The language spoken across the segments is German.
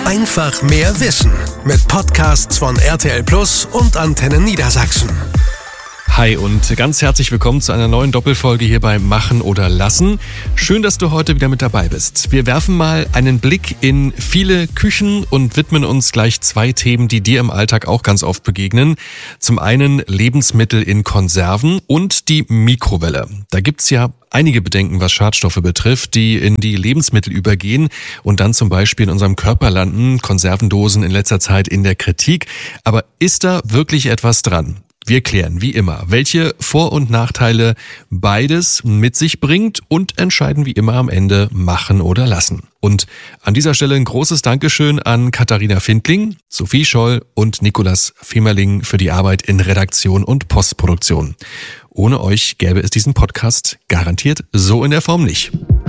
Einfach mehr Wissen mit Podcasts von RTL Plus und Antenne Niedersachsen. Hi und ganz herzlich willkommen zu einer neuen Doppelfolge hier bei Machen oder Lassen. Schön, dass du heute wieder mit dabei bist. Wir werfen mal einen Blick in viele Küchen und widmen uns gleich zwei Themen, die dir im Alltag auch ganz oft begegnen. Zum einen Lebensmittel in Konserven und die Mikrowelle. Da gibt's ja einige Bedenken, was Schadstoffe betrifft, die in die Lebensmittel übergehen und dann zum Beispiel in unserem Körper landen. Konservendosen in letzter Zeit in der Kritik. Aber ist da wirklich etwas dran? Wir klären, wie immer, welche Vor- und Nachteile beides mit sich bringt und entscheiden wie immer am Ende machen oder lassen. Und an dieser Stelle ein großes Dankeschön an Katharina Findling, Sophie Scholl und Nikolas Femerling für die Arbeit in Redaktion und Postproduktion. Ohne euch gäbe es diesen Podcast garantiert so in der Form nicht.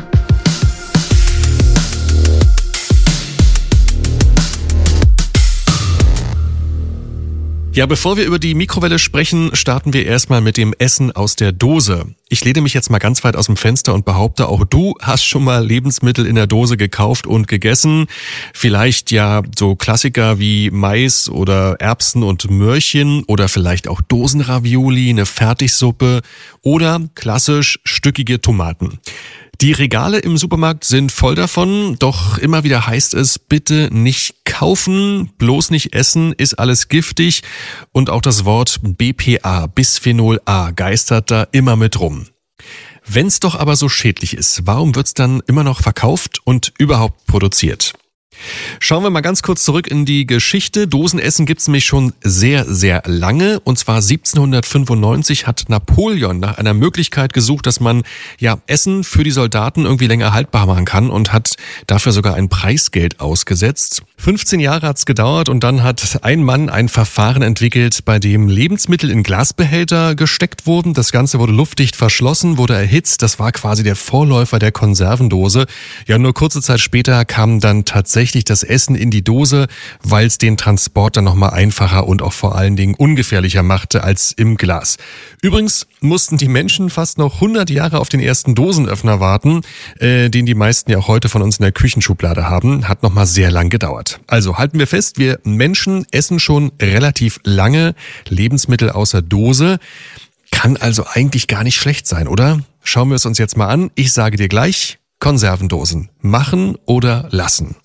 Ja, bevor wir über die Mikrowelle sprechen, starten wir erstmal mit dem Essen aus der Dose. Ich lehne mich jetzt mal ganz weit aus dem Fenster und behaupte, auch du hast schon mal Lebensmittel in der Dose gekauft und gegessen. Vielleicht ja so Klassiker wie Mais oder Erbsen und Möhrchen oder vielleicht auch Dosenravioli, eine Fertigsuppe oder klassisch stückige Tomaten. Die Regale im Supermarkt sind voll davon, doch immer wieder heißt es, bitte nicht kaufen, bloß nicht essen, ist alles giftig und auch das Wort BPA, Bisphenol A, geistert da immer mit rum. Wenn's doch aber so schädlich ist, warum wird's dann immer noch verkauft und überhaupt produziert? Schauen wir mal ganz kurz zurück in die Geschichte. Dosenessen gibt's nämlich schon sehr, sehr lange. Und zwar 1795 hat Napoleon nach einer Möglichkeit gesucht, dass man ja Essen für die Soldaten irgendwie länger haltbar machen kann und hat dafür sogar ein Preisgeld ausgesetzt. 15 Jahre hat's gedauert und dann hat ein Mann ein Verfahren entwickelt, bei dem Lebensmittel in Glasbehälter gesteckt wurden. Das Ganze wurde luftdicht verschlossen, wurde erhitzt. Das war quasi der Vorläufer der Konservendose. Ja, nur kurze Zeit später kam dann tatsächlich das Essen in die Dose, weil es den Transport dann nochmal einfacher und auch vor allen Dingen ungefährlicher machte als im Glas. Übrigens mussten die Menschen fast noch 100 Jahre auf den ersten Dosenöffner warten, den die meisten ja auch heute von uns in der Küchenschublade haben. Hat nochmal sehr lang gedauert. Also halten wir fest, wir Menschen essen schon relativ lange Lebensmittel aus der Dose. Kann also eigentlich gar nicht schlecht sein, oder? Schauen wir es uns jetzt mal an. Ich sage dir gleich, Konservendosen. Machen oder lassen?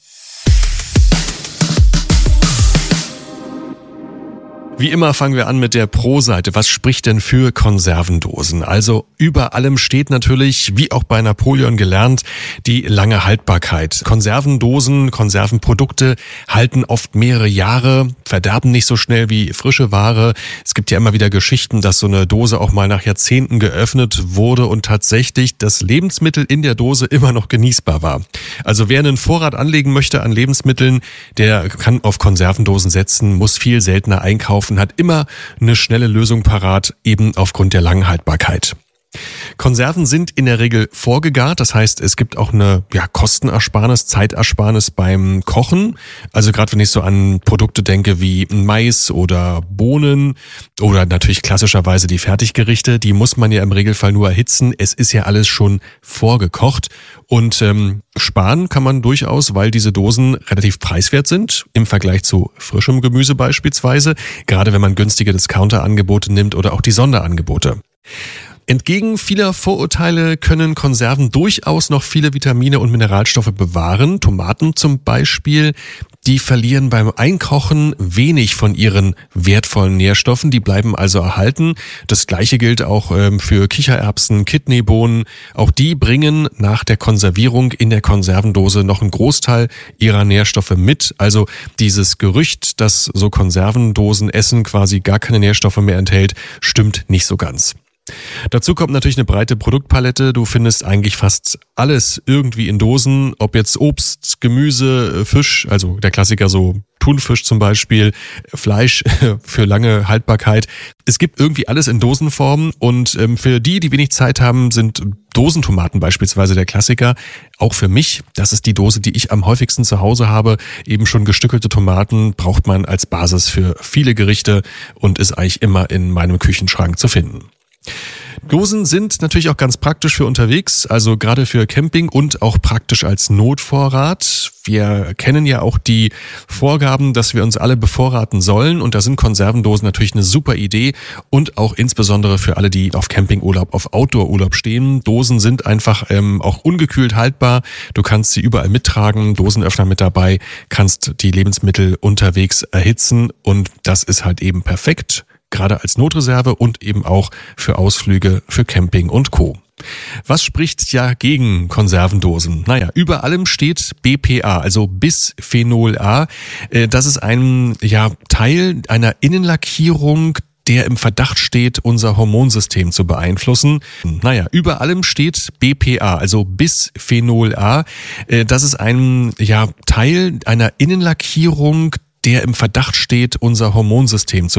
Wie immer fangen wir an mit der Pro-Seite. Was spricht denn für Konservendosen? Also über allem steht natürlich, wie auch bei Napoleon gelernt, die lange Haltbarkeit. Konservendosen, Konservenprodukte halten oft mehrere Jahre, verderben nicht so schnell wie frische Ware. Es gibt ja immer wieder Geschichten, dass so eine Dose auch mal nach Jahrzehnten geöffnet wurde und tatsächlich das Lebensmittel in der Dose immer noch genießbar war. Also wer einen Vorrat anlegen möchte an Lebensmitteln, der kann auf Konservendosen setzen, muss viel seltener einkaufen, hat immer eine schnelle Lösung parat, eben aufgrund der langen Haltbarkeit. Konserven sind in der Regel vorgegart, das heißt, es gibt auch eine Kostenersparnis, Zeitersparnis beim Kochen. Also gerade wenn ich so an Produkte denke wie Mais oder Bohnen oder natürlich klassischerweise die Fertiggerichte, die muss man ja im Regelfall nur erhitzen. Es ist ja alles schon vorgekocht und sparen kann man durchaus, weil diese Dosen relativ preiswert sind im Vergleich zu frischem Gemüse beispielsweise, gerade wenn man günstige Discounter-Angebote nimmt oder auch die Sonderangebote. Entgegen vieler Vorurteile können Konserven durchaus noch viele Vitamine und Mineralstoffe bewahren. Tomaten zum Beispiel, die verlieren beim Einkochen wenig von ihren wertvollen Nährstoffen, die bleiben also erhalten. Das gleiche gilt auch für Kichererbsen, Kidneybohnen. Auch die bringen nach der Konservierung in der Konservendose noch einen Großteil ihrer Nährstoffe mit. Also dieses Gerücht, dass so Konservendosenessen quasi gar keine Nährstoffe mehr enthält, stimmt nicht so ganz. Dazu kommt natürlich eine breite Produktpalette. Du findest eigentlich fast alles irgendwie in Dosen, ob jetzt Obst, Gemüse, Fisch, also der Klassiker so Thunfisch zum Beispiel, Fleisch für lange Haltbarkeit. Es gibt irgendwie alles in Dosenform und für die wenig Zeit haben, sind Dosentomaten beispielsweise der Klassiker. Auch für mich, das ist die Dose, die ich am häufigsten zu Hause habe. Eben schon gestückelte Tomaten braucht man als Basis für viele Gerichte und ist eigentlich immer in meinem Küchenschrank zu finden. Dosen sind natürlich auch ganz praktisch für unterwegs, also gerade für Camping und auch praktisch als Notvorrat. Wir kennen ja auch die Vorgaben, dass wir uns alle bevorraten sollen, und da sind Konservendosen natürlich eine super Idee, und auch insbesondere für alle, die auf Campingurlaub, auf Outdoorurlaub stehen. Dosen sind einfach auch ungekühlt haltbar. Du kannst sie überall mittragen, Dosenöffner mit dabei, kannst die Lebensmittel unterwegs erhitzen, und das ist halt eben perfekt. Gerade als Notreserve und eben auch für Ausflüge, für Camping und Co. Was spricht ja gegen Konservendosen? Naja, über allem steht BPA, also Bisphenol A. Das ist ein Teil einer Innenlackierung, der im Verdacht steht, unser Hormonsystem zu beeinflussen. Naja, über allem steht BPA, also Bisphenol A. Das ist ein Teil einer Innenlackierung, der im Verdacht steht, unser Hormonsystem zu